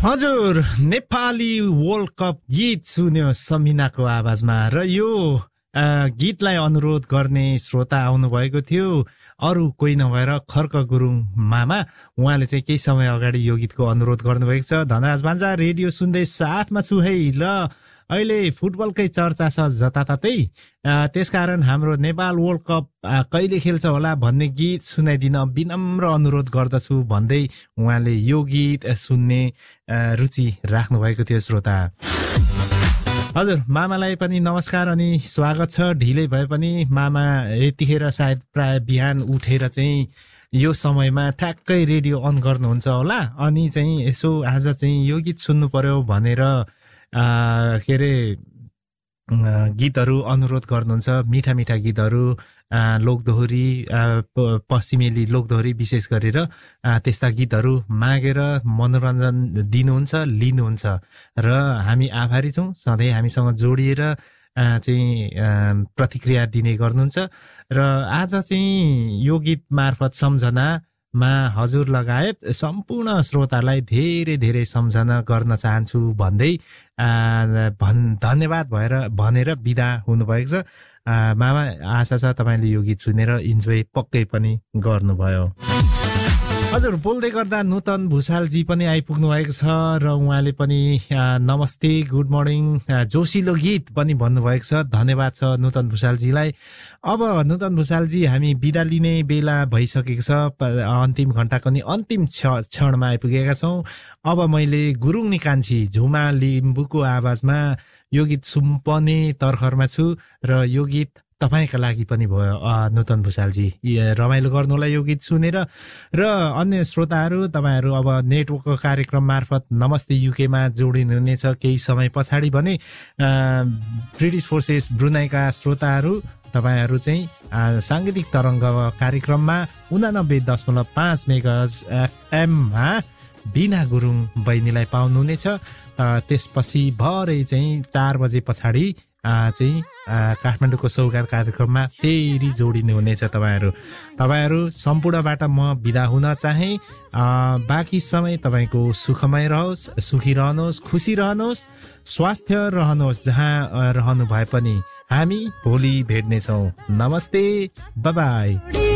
हजुर Nepali world cup गीत सुन्यो समिनाको आवाजमा र यो गीतलाई अनुरोध गर्ने श्रोता आउनुभएको थियो अरू कोही नभएर खर्क गुरुङ मामा। उहाँले चाहिँ केही समय अगाडि यो गीतको अनुरोध गर्नुभएको छ। धनराज भान्जा रेडियो सुन्दै साथमा छु है ल। अहिले फुटबलकै चर्चा छ जताततै, त्यसकारण हाम्रो नेपाल वर्ल्ड कप कहिले खेल्छ होला भन्ने गीत सुनाइदिन विनम्र अनुरोध गर्दछु भन्दै उहाँले यो गीत सुन्ने रुचि राख्नु भएको थियो श्रोता। हजुर मामालाई पनि नमस्कार अनि स्वागत छ। ढिलै भए पनि मामा यतिखेर सायद प्राय बिहान उठेर चाहिँ यो समयमा ठ्याक्कै रेडियो अन गर्नुहुन्छ होला, अनि चाहिँ यसो आज चाहिँ यो गीत सुन्नु पर्यो भनेर के अरे गीतहरू अनुरोध गर्नुहुन्छ। मिठा मिठा गीतहरू, लोकदोहोरी, पश्चिमेली लोकदोहोरी विशेष गरेर त्यस्ता गीतहरू मागेर मनोरञ्जन दिनुहुन्छ, लिनुहुन्छ र हामी आभारी छौँ। सधैँ हामीसँग जोडिएर चाहिँ प्रतिक्रिया दिने गर्नुहुन्छ र आज चाहिँ यो गीत मार्फत सम्झनामा हजुर लगायत सम्पूर्ण श्रोतालाई धेरै धेरै सम्झना गर्न चाहन्छु भन्दै धन्यवाद भनेर बिदा हुनुभएको छ। मामा आशा छ तपाईँले यो गीत सुनेर इन्जोय पक्कै पनि गर्नुभयो। हजुर बोल्दै गर्दा नूतन भुषालजी पनि आइपुग्नु भएको छ र उहाँले पनि नमस्ते गुड मर्निङ जोसिलो गीत पनि भन्नुभएको छ। धन्यवाद छ नूतन भुषालजीलाई। अब नूतन भुषालजी हामी बिदा लिने बेला भइसकेको छ, अन्तिम घण्टाको नि अन्तिम क्षणमा आइपुगेका छौँ। अब मैले गुरुङ निकान्छी झुमा लिम्बुको आवाजमा यो गीत सुम्पने तर्खरमा छु र यो गीत तपाईँका लागि पनि भयो नूतन भुषालजी। रमाइलो गर्नु होला यो गीत सुनेर। र अन्य श्रोताहरू तपाईँहरू अब नेटवर्कको कार्यक्रम मार्फत नमस्ते युकेमा जोडिनुहुनेछ केही समय पछाडि भने ब्रिटिस फोर्सेस ब्रुनाईका श्रोताहरू तपाईँहरू चाहिँ साङ्गीतिक तरङ्ग कार्यक्रममा 89.5 मेगाहर्ज एफएममा बिना गुरुङ बहिनीलाई पाउनुहुनेछ। त्यसपछि भरे चाहिँ 4 बजे पछाडि चाहिँ काठमाडौँको सौगात कार्यक्रममा फेरि जोडिने हुनेछ तपाईँहरू सम्पूर्णबाट म बिदा हुन चाहे। बाँकी समय तपाईँको सुखमय रहोस्, सुखी रहनुहोस्, खुसी रहनुहोस्, स्वास्थ्य रहनुहोस्। जहाँ रहनु भए पनि हामी भोलि भेट्नेछौँ। नमस्ते, बाइ बाइ।